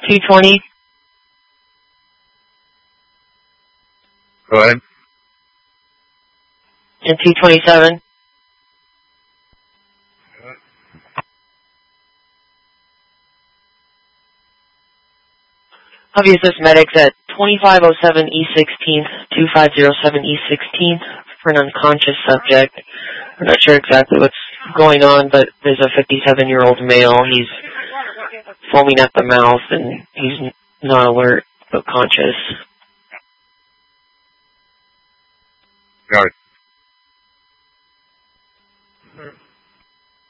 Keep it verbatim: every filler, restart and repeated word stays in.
two twenty. Go ahead. And two twenty-seven. I'll use this medics at twenty-five oh seven East sixteenth, twenty-five oh seven East sixteenth for an unconscious subject. I'm not sure exactly what's going on, but there's a fifty-seven-year-old male. He's foaming at the mouth, and he's not alert, but conscious. Got it.